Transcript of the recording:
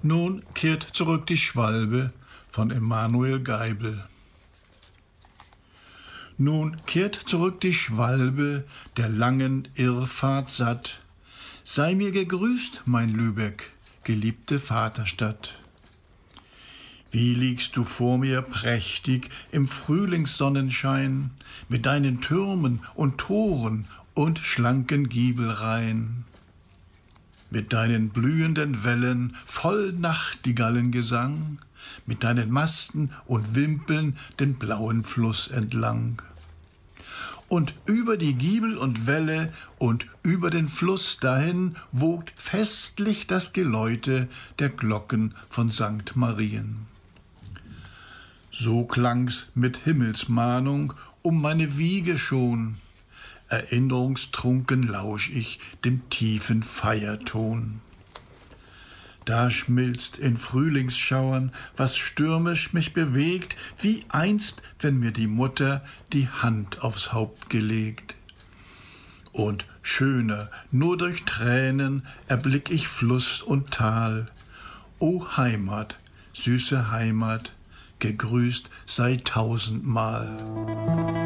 Nun kehrt zurück die Schwalbe von Emanuel Geibel. Nun kehrt zurück die Schwalbe der langen Irrfahrt satt. Sei mir gegrüßt, mein Lübeck, geliebte Vaterstadt. Wie liegst du vor mir prächtig im Frühlingssonnenschein, mit deinen Türmen und Toren und schlanken Giebelreihen. Mit deinen blühenden Wellen voll Nachtigallengesang, mit deinen Masten und Wimpeln den blauen Fluss entlang. Und über die Giebel und Wälle und über den Fluss dahin wogt festlich das Geläute der Glocken von St. Marien. So klang's mit Himmelsmahnung um meine Wiege schon. Erinnerungstrunken lausch ich dem tiefen Feierton. Da schmilzt in Frühlingsschauern, was stürmisch mich bewegt, wie einst, wenn mir die Mutter die Hand aufs Haupt gelegt. Und schöner, nur durch Tränen, erblick ich Fluss und Tal. O Heimat, süße Heimat, gegrüßt sei tausendmal.